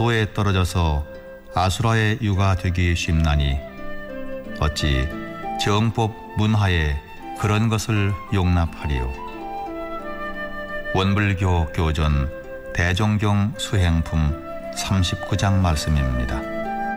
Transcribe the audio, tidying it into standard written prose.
지도에 떨어져서 아수라의 유가 되기 쉽나니 어찌 정법 문화에 그런 것을 용납하리요. 원불교 교전 대종경 수행품 39장 말씀입니다.